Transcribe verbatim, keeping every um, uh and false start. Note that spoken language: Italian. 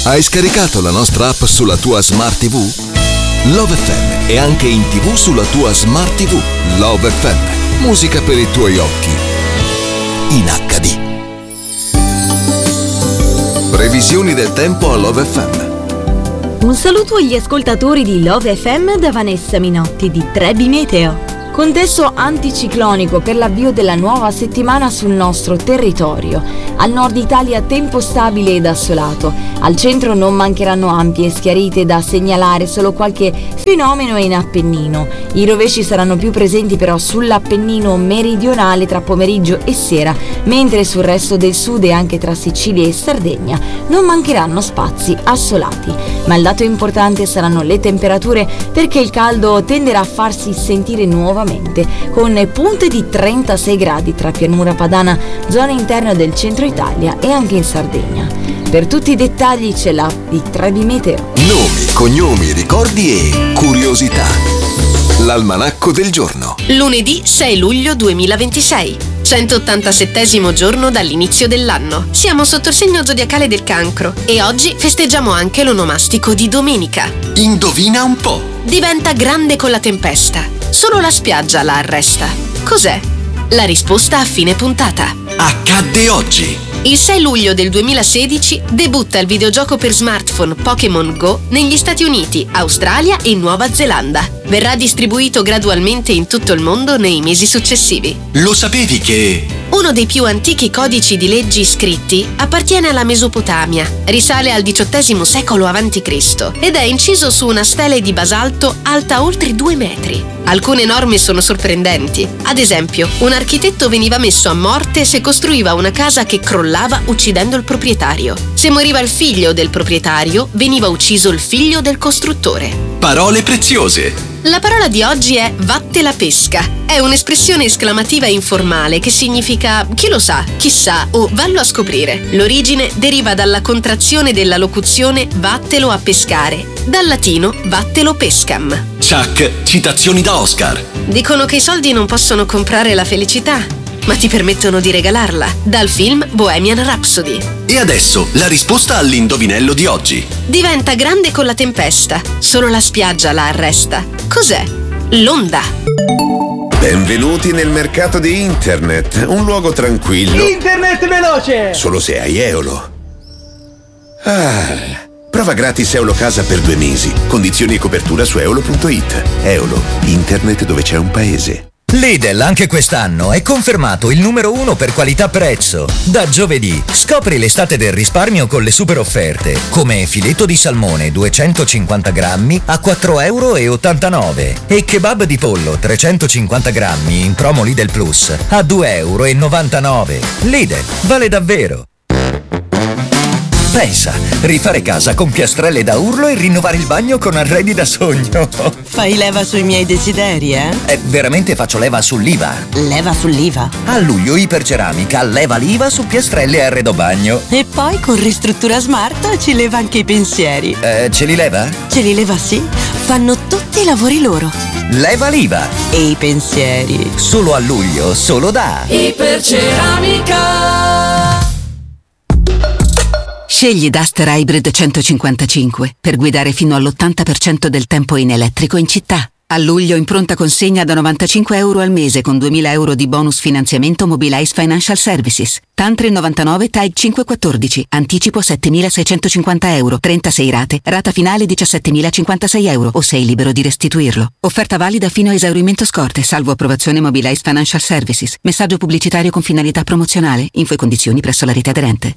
Hai scaricato la nostra app sulla tua Smart ti vu? Love effe emme è anche in tivù sulla tua Smart ti vu. Love effe emme, musica per i tuoi occhi. In acca di. Previsioni del tempo a Love effe emme. Un saluto agli ascoltatori di Love effe emme da Vanessa Minotti di Trebi Meteo. Contesto anticiclonico per l'avvio della nuova settimana sul nostro territorio. Al nord Italia tempo stabile ed assolato. Al centro non mancheranno ampie schiarite da segnalare, solo qualche fenomeno in Appennino. I rovesci saranno più presenti però sull'Appennino meridionale tra pomeriggio e sera, mentre sul resto del sud e anche tra Sicilia e Sardegna non mancheranno spazi assolati. Ma il dato importante saranno le temperature, perché il caldo tenderà a farsi sentire nuovamente, con punte di trentasei gradi tra pianura padana, zone interne del centro Italia e anche in Sardegna. Per tutti i dettagli c'è l'app di Trebi Meteo. Nomi, cognomi, ricordi e curiosità. L'almanacco del giorno. Lunedì sei luglio duemilaventisei. centottantasettesimo giorno dall'inizio dell'anno. Siamo sotto il segno zodiacale del Cancro e oggi festeggiamo anche l'onomastico di domenica. Indovina un po'. Diventa grande con la tempesta. Solo la spiaggia la arresta. Cos'è? La risposta a fine puntata. Accadde oggi. Il sei luglio del duemilasedici debutta il videogioco per smartphone Pokémon Go negli Stati Uniti, Australia e Nuova Zelanda. Verrà distribuito gradualmente in tutto il mondo nei mesi successivi. Lo sapevi che... Uno dei più antichi codici di leggi scritti appartiene alla Mesopotamia, risale al diciottesimo secolo avanti Cristo ed è inciso su una stele di basalto alta oltre due metri. Alcune norme sono sorprendenti. Ad esempio, un architetto veniva messo a morte se costruiva una casa che crollava uccidendo il proprietario. Se moriva il figlio del proprietario, veniva ucciso il figlio del costruttore. Parole preziose. La parola di oggi è vatte la pesca. È un'espressione esclamativa informale che significa chi lo sa, chissà o vallo a scoprire. L'origine deriva dalla contrazione della locuzione vattelo a pescare, dal latino vattelo pescam. Chuck, citazioni da Oscar. Dicono che i soldi non possono comprare la felicità, ma ti permettono di regalarla. Dal film Bohemian Rhapsody. E adesso la risposta all'indovinello di oggi. Diventa grande con la tempesta, solo la spiaggia la arresta. Cos'è? L'onda. Benvenuti nel mercato di internet, un luogo tranquillo. Internet veloce! Solo se hai Eolo. Ah, prova gratis Eolo Casa per due mesi. Condizioni e copertura su eolo punto it. Eolo, internet dove c'è un paese. Lidl anche quest'anno è confermato il numero uno per qualità-prezzo. Da giovedì scopri l'estate del risparmio con le super offerte, come filetto di salmone duecentocinquanta grammi a quattro virgola ottantanove euro e kebab di pollo trecentocinquanta grammi in promo Lidl Plus a due virgola novantanove euro. Lidl vale davvero. Pensa, rifare casa con piastrelle da urlo e rinnovare il bagno con arredi da sogno. Fai leva sui miei desideri, eh? Eh, veramente faccio leva sull'I V A. Leva sull'I V A? A luglio Iperceramica leva l'I V A su piastrelle e arredo bagno. E poi con Ristruttura Smart ci leva anche i pensieri. Eh, ce li leva? Ce li leva, sì. Fanno tutti i lavori loro. Leva l'I V A. E i pensieri. Solo a luglio, solo da Iperceramica. Scegli Duster Hybrid centocinquantacinque per guidare fino all'ottanta per cento del tempo in elettrico in città. A luglio in pronta consegna da novantacinque euro al mese con duemila euro di bonus finanziamento Mobilize Financial Services. Tantri novantanove T A I cinquecentoquattordici. Anticipo settemilaseicentocinquanta euro. trentasei rate. Rata finale diciassettemilacinquantasei euro o sei libero di restituirlo. Offerta valida fino a esaurimento scorte, salvo approvazione Mobilize Financial Services. Messaggio pubblicitario con finalità promozionale. Info e condizioni presso la rete aderente.